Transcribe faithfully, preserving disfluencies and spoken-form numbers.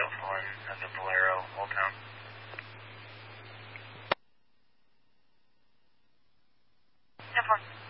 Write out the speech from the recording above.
one of the Bolero, Old Town. ten four.